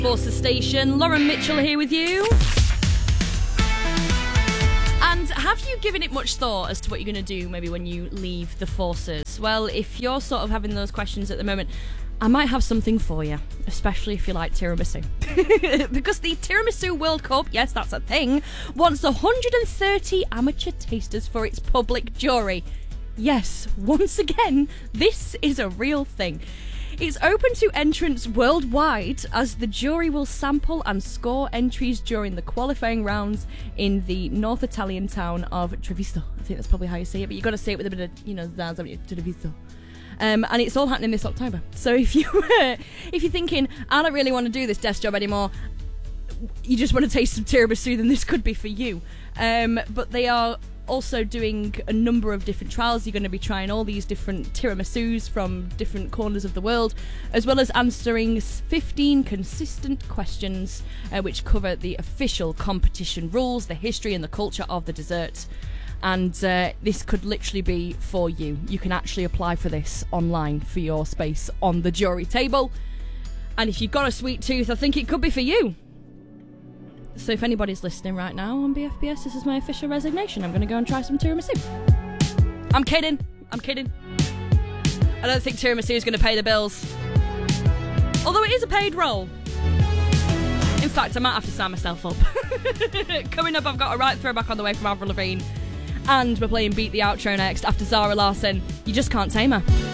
Forces Station. Lauren Mitchell here with you. And have you given it much thought as to what you're going to do maybe when you leave the forces? Well, if you're sort of having those questions at the moment, I might have something for you, especially if you like tiramisu. Because the Tiramisu World Cup, yes, that's a thing, wants 130 amateur tasters for its public jury. Yes, once again, this is a real thing. It's open to entrants worldwide as the jury will sample and score entries during the qualifying rounds in the North Italian town of Treviso. I think that's probably how you say it, but you've got to say it with a bit of, zazz, haven't you? Treviso. And it's all happening this October. So if you're thinking, I don't really want to do this desk job anymore, you just want to taste some tiramisu, then this could be for you. But they are also doing a number of different trials. You're going to be trying all these different tiramisus from different corners of the world, as well as answering 15 consistent questions which cover the official competition rules, the history and the culture of the dessert. And this could literally be for you. You can actually apply for this online for your space on the jury table. And if you've got a sweet tooth, I think it could be for you. So if anybody's listening right now on BFBS, this is my official resignation. I'm going to go and try some tiramisu. I'm kidding. I don't think tiramisu is going to pay the bills. Although it is a paid role. In fact, I might have to sign myself up. Coming up, I've got a right throwback on the way from Avril Lavigne. And we're playing Beat the Outro next after Zara Larsson. You just can't tame her.